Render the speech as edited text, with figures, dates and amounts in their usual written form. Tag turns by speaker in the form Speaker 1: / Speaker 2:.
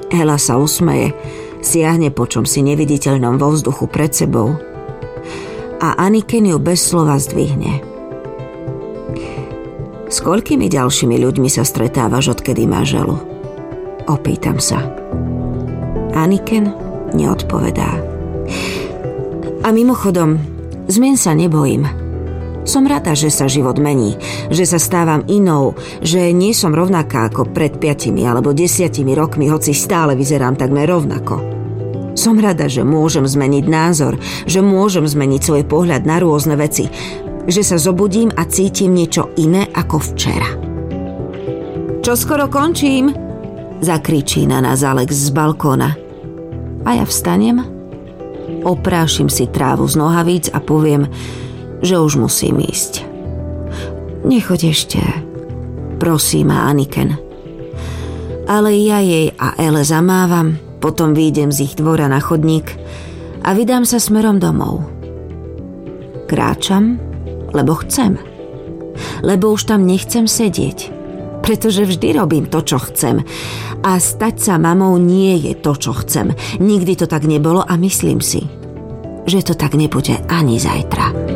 Speaker 1: Ela sa usmeje, siahne po čomsi neviditeľnom vo vzduchu pred sebou a Aniken ju bez slova zdvihne. S koľkými ďalšími ľuďmi sa stretávaš, odkedy máš Elu? Opýtam sa. Aniken neodpovedá. A mimochodom, zmien sa nebojím. Som rada, že sa život mení, že sa stávam inou, že nie som rovnaká ako pred 5 alebo 10 rokmi, hoci stále vyzerám takmer rovnako. Som rada, že môžem zmeniť názor, že môžem zmeniť svoj pohľad na rôzne veci, že sa zobudím a cítim niečo iné ako včera. Čo skoro končím? Zakričí na nás Alex z balkóna. A ja vstanem, oprášim si trávu z nohavíc a poviem, že už musím ísť. Nechoď ešte, prosí ma Aniken. Ale ja jej a Ele zamávam, potom výjdem z ich dvora na chodník a vydám sa smerom domov. Kráčam, lebo chcem. Lebo už tam nechcem sedieť. Pretože vždy robím to, čo chcem. A stať sa mamou nie je to, čo chcem. Nikdy to tak nebolo a myslím si, že to tak nebude ani zajtra.